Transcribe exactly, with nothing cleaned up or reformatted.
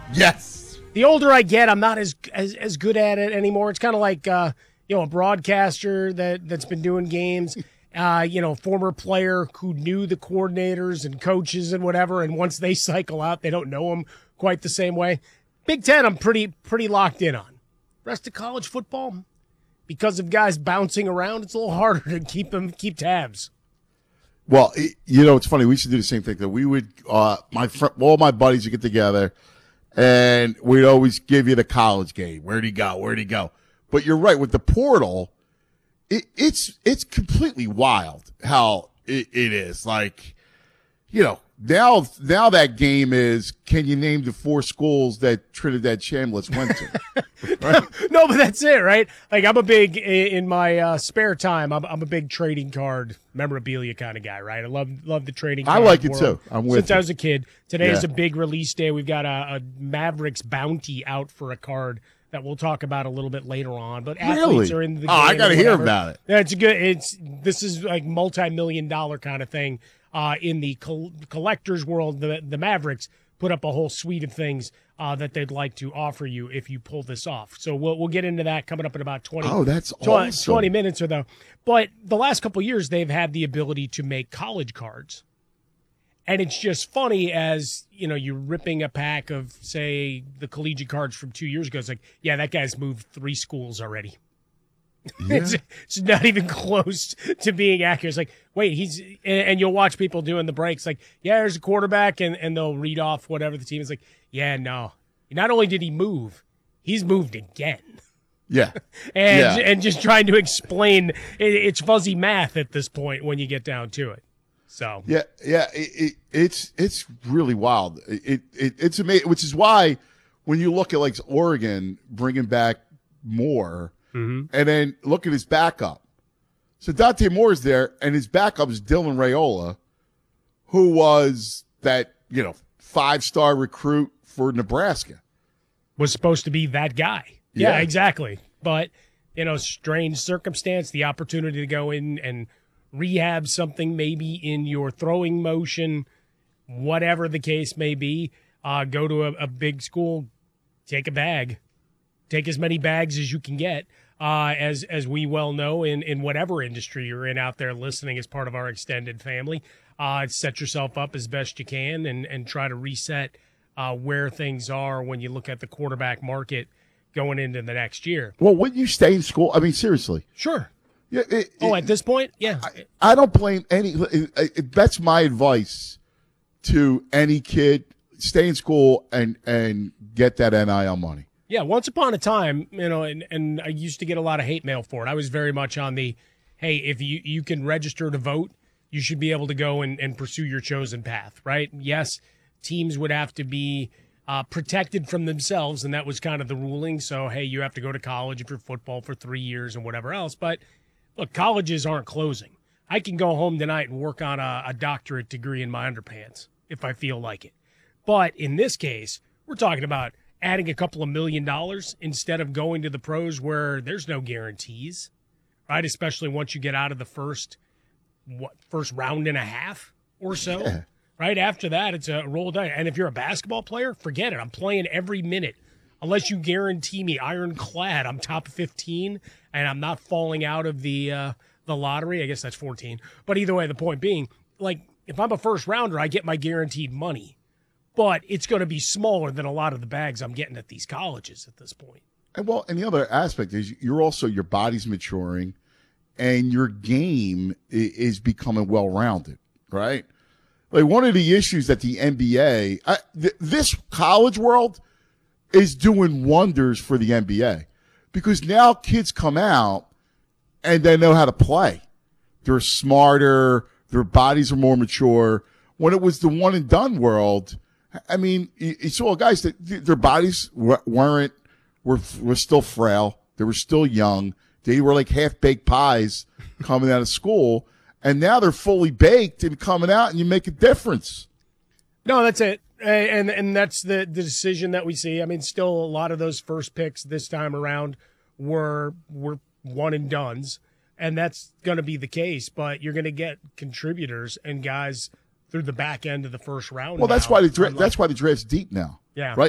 Yes. The older I get, I'm not as as, as good at it anymore. It's kind of like uh, you know, a broadcaster that that's been doing games. Uh, you know, former player who knew the coordinators and coaches and whatever, and once they cycle out, they don't know them quite the same way. Big Ten, I'm pretty pretty locked in on. Rest of college football, because of guys bouncing around, it's a little harder to keep them keep tabs. Well, it, you know, it's funny. We should do the same thing. That we would, uh, my friend, all my buddies would get together, and we'd always give you the college game. Where'd he go? Where'd he go? But you're right with the portal. It, it's it's completely wild how it, it is. Like, you know, now now that game is, can you name the four schools that Trinidad Chambliss went to? Right? No, but that's it, right? Like, I'm a big, in my uh, spare time, I'm, I'm a big trading card memorabilia kind of guy, right? I love love the trading card I like it world. too. I'm with Since you. I was a kid. Today Yeah. is a big release day. We've got a, a Mavericks bounty out for a card that we'll talk about a little bit later on. But athletes Really? are in the game. Oh, I got to or hear whatever. about it. Yeah, it's a good. It's this is like multi-million dollar kind of thing uh, in the col- collector's world. The the Mavericks put up a whole suite of things uh, that they'd like to offer you if you pull this off. So we'll we'll get into that coming up in about twenty. Oh, that's tw- awesome. twenty minutes or though. But the last couple of years, they've had the ability to make college cards. And it's just funny as, you know, you're ripping a pack of, say, the collegiate cards from two years ago. It's like, yeah, that guy's moved three schools already. Yeah. it's, it's not even close to being accurate. It's like, wait, he's – and you'll watch people doing the breaks like, yeah, there's a quarterback, and, and they'll read off whatever the team is like, yeah, no. Not only did he move, he's moved again. Yeah. and Yeah. and just trying to explain – it's fuzzy math at this point when you get down to it. So Yeah, yeah, it, it, it's it's really wild. It, it it's amazing, which is why when you look at like Oregon bringing back Moore, mm-hmm. and then look at his backup. So Dante Moore's there, and his backup is Dylan Raiola, who was that you know five star recruit for Nebraska. Was supposed to be that guy. Yeah, Yeah. exactly. But you know, strange circumstance, the opportunity to go in and rehab something maybe in your throwing motion, whatever the case may be, uh, go to a, a big school, take a bag, take as many bags as you can get, uh, as as we well know in, in whatever industry you're in out there listening as part of our extended family. Uh, set yourself up as best you can and, and try to reset uh, where things are when you look at the quarterback market going into the next year. Well, wouldn't you stay in school? I mean, seriously. Sure. Yeah. It, Oh, it- at this point? Yeah. I, I don't blame any. It, it, that's my advice to any kid: stay in school and and get that N I L money. Yeah, once upon a time, you know, and, and I used to get a lot of hate mail for it. I was very much on the, hey, if you, you can register to vote, you should be able to go and, and pursue your chosen path, right? Yes, teams would have to be uh, protected from themselves, and that was kind of the ruling. So, hey, you have to go to college if you're football for three years and whatever else. But, look, colleges aren't closing. I can go home tonight and work on a, a doctorate degree in my underpants if I feel like it. But in this case, we're talking about adding a couple of million dollars instead of going to the pros where there's no guarantees, right? Especially once you get out of the first what first round and a half or so. Yeah. Right after that, it's a roll die. And if you're a basketball player, forget it. I'm playing every minute. Unless you guarantee me ironclad, I'm top fifteen and I'm not falling out of the uh, the lottery. I guess that's fourteen. But either way, the point being, like, if I'm a first rounder, I get my guaranteed money. But it's going to be smaller than a lot of the bags I'm getting at these colleges at this point. And well, and the other aspect is you're also your body's maturing, and your game i- is becoming well rounded, right? Like one of the issues that the N B A, I, th- this college world is doing wonders for the N B A because now kids come out and they know how to play. They're smarter. Their bodies are more mature. When it was the one and done world, I mean, you, you saw guys that th- their bodies w- weren't, were, were still frail. They were still young. They were like half baked pies coming out of school. And now they're fully baked and coming out and you make a difference. No, that's it. And and that's the, the decision that we see. I mean, still a lot of those first picks this time around were were one and dones, and that's going to be the case. But you're going to get contributors and guys through the back end of the first round. Well, that's now. why the dra- Unlike- that's why the draft's deep now. Yeah. Right?